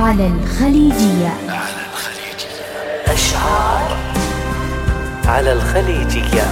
على الخليجية. أشعار على الخليجية.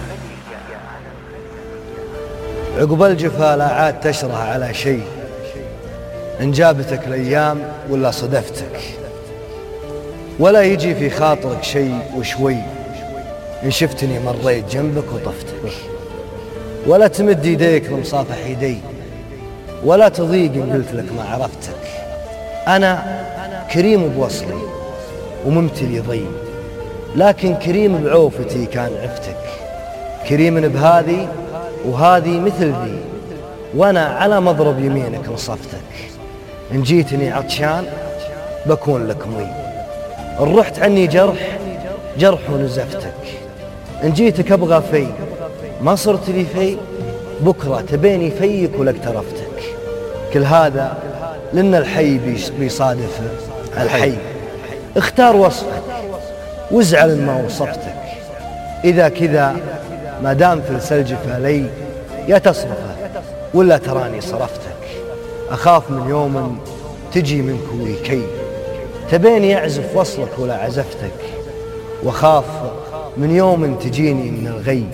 عقب الجفا لا عاد تشره على شيء، إن جابتك الأيام ولا صدفتك، ولا يجي في خاطرك شيء وشوي إن شفتني مريت جنبك وطفتك، ولا تمد يديك لمصافح يدي، ولا تضيق إن قلت لك ما عرفتك. أنا كريم بوصلي وممتلي ضي، لكن كريم بعوفتي كان عفتك، كريم بهذي وهذي مثل ذي، وأنا على مضرب يمينك وصفتك. إن جيتني عطشان بكون لك مي، إن رحت عني جرح ونزفتك. إن جيتك أبغى في ما صرت لي في، بكرة تبيني فيك ولك ترفتك. كل هذا لأن الحي بيصادف الحي. اختار وصفك وازعل إن ما وصفتك، إذا كذا ما دام في السلجفة لي يا تصرفه ولا تراني صرفتك. أخاف من يوم تجي منك ويكي، تبيني أعزف وصلك ولا عزفتك، وخاف من يوم تجيني من الغي.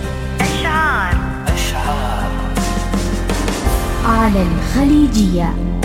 على الخليجية.